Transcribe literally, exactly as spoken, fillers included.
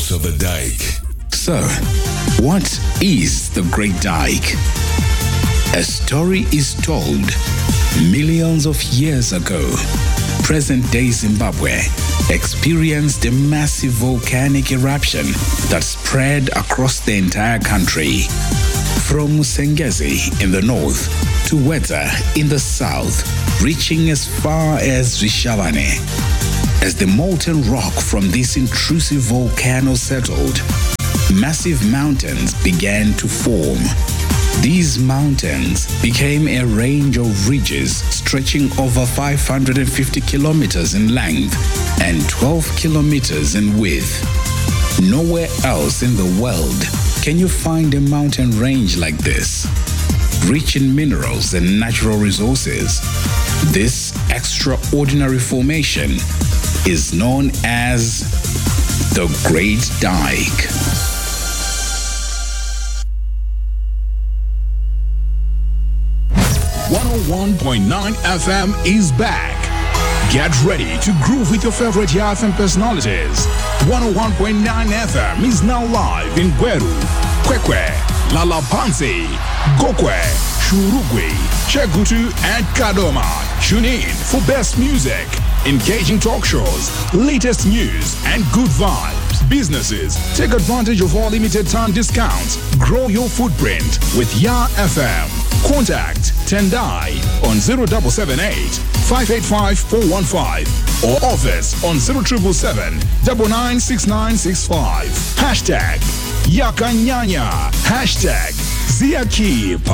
also the dike. So, what is the Great Dike? A story is told millions of years ago. Present-day Zimbabwe experienced a massive volcanic eruption that spread across the entire country. From Musengezi in the north to Wedza in the south, reaching as far as Rishavane. As the molten rock from this intrusive volcano settled, massive mountains began to form. These mountains became a range of ridges stretching over five hundred fifty kilometers in length and twelve kilometers in width. Nowhere else in the world can you find a mountain range like this. Rich in minerals and natural resources, this extraordinary formation is known as the Great Dike. one oh one point nine F M is back. Get ready to groove with your favorite Y F M personalities. one oh one point nine F M is now live in Gweru, Kwekwe, Lalapanzi, Gokwe, Shurugwi, Chegutu, and Kadoma. Tune in for best music, engaging talk shows, latest news, and good vibes. Businesses, take advantage of all limited time discounts. Grow your footprint with Y F M. Contact Tendai on zero seven seven eight, five eight five, four one five or office on zero seven seven, nine nine six nine six five. Hashtag Yakanyanya. Hashtag Ziaki.